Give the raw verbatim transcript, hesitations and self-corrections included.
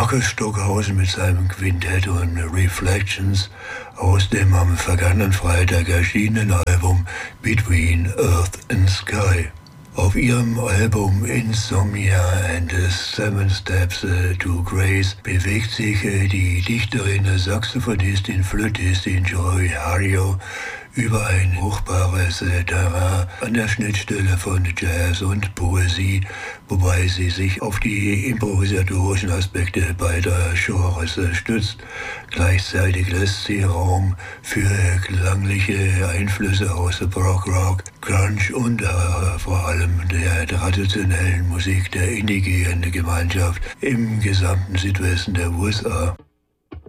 Markus Stockhausen mit seinem Quintett und Reflections aus dem am vergangenen Freitag erschienenen Album Between Earth and Sky. Auf ihrem Album Insomnia and the Seven Steps to Grace bewegt sich die Dichterin, Saxophonistin, Flötistin Joy Harjo über ein fruchtbares Terrain an der Schnittstelle von Jazz und Poesie, wobei sie sich auf die improvisatorischen Aspekte beider Genres stützt. Gleichzeitig lässt sie Raum für klangliche Einflüsse aus Prog Rock, Grunge und äh, vor allem der traditionellen Musik der indigenen Gemeinschaft im gesamten Südwesten der U S A.